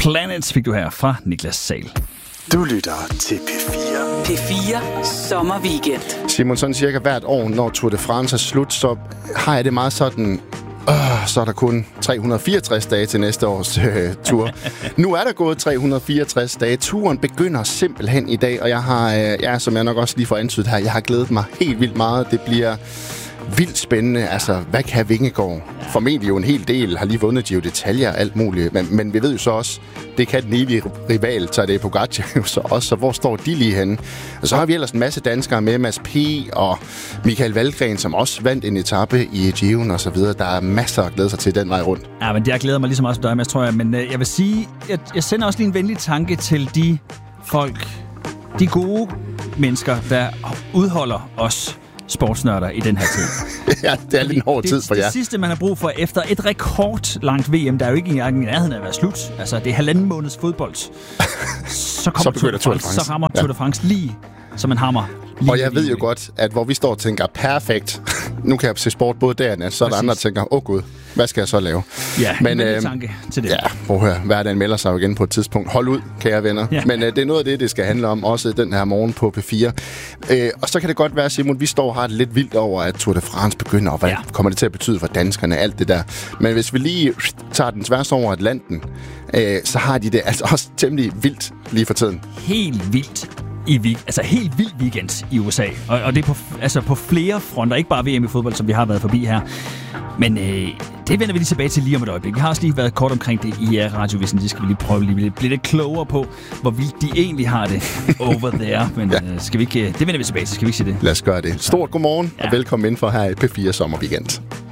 Planets fik du her fra Niklas Sahl. Du lytter til P4. P4 Sommerweekend. Simon, sådan cirka hvert år, når Tour de France er slut, så har jeg det meget sådan... så er der kun 364 dage til næste års tur. Nu er der gået 364 dage. Turen begynder simpelthen i dag, og jeg har, som jeg nok også lige får antydet her, jeg har glædet mig helt vildt meget. Det bliver vildt spændende. Altså, hvad kan Vingegaard? Formentlig jo en hel del, har lige vundet Giro d'Italia og alt muligt. Men vi ved jo så også, det kan den evige rival, Tadej Pogačar jo så også. Så hvor står de lige henne? Og så har vi ellers en masse danskere med, Mads P. og Michael Valgren, som også vandt en etape i Giroen og så videre. Der er masser at glæde sig til den vej rundt. Ja, men jeg glæder mig lige så meget som dig, Mads, tror jeg. Men jeg vil sige, jeg sender også lige en venlig tanke til de folk, de gode mennesker, der udholder os sportsnørder i den her tid. Ja, det er lidt en hård tid for jer. Det sidste, man har brug for efter et rekordlangt VM, der er jo ikke engang i nærheden af at være slut. Altså, det er 1,5 måneds fodbold. Så kommer Tour de France. Så rammer Tour de France lige som en hammer. Og jeg ved jo godt, at hvor vi står og tænker, perfekt, nu kan jeg se sport både der og nat, så er der andre, der tænker, gud, hvad skal jeg så lave? Ja, men tanke til det. Ja, prøv at høre, hverdagen melder sig jo igen på et tidspunkt. Hold ud, kære venner. Ja. Men det er noget af det skal handle om, også den her morgen på P4. Og så kan det godt være, Simon, vi står og har det lidt vildt over, at Tour de France begynder, og hvad kommer det til at betyde for danskerne, alt det der. Men hvis vi lige tager den tværs over Atlanten, så har de det altså også temmelig vildt lige for tiden. Helt vildt. Helt vild weekend i USA. Og det er på flere fronter. Ikke bare VM i fodbold, som vi har været forbi her. Men det vender vi lige tilbage til lige om et øjeblik. Vi har også lige været kort omkring det i radiovisen. Det skal vi lige prøve at blive lidt klogere på, hvor vildt de egentlig har det over there. Men skal vi ikke, det vender vi tilbage til. Skal vi ikke sige det? Lad os gøre det. Stort godmorgen og velkommen ind for her i P4 Sommerweekend.